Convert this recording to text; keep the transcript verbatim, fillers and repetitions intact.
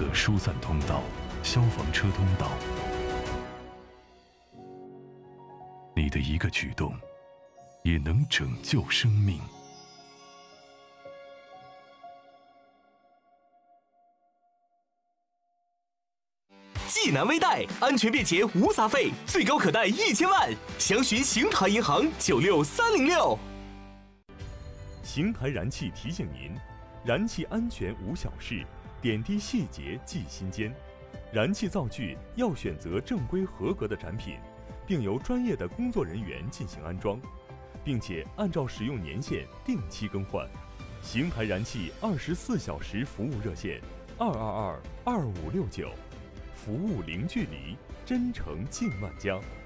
色疏散通道、消防车通道。你的一个举动，也能拯救生命。 济南微贷安全便捷无杂费，最高可贷一千万，详询邢台银行九六三零六。 邢台燃气提醒您：燃气安全无小事，点滴细节记心间。燃气灶具要选择正规合格的产品，并由专业的工作人员进行安装，并且按照使用年限定期更换。邢台燃气二十四小时服务热线：二二二二五六九，服务零距离，真诚近万家。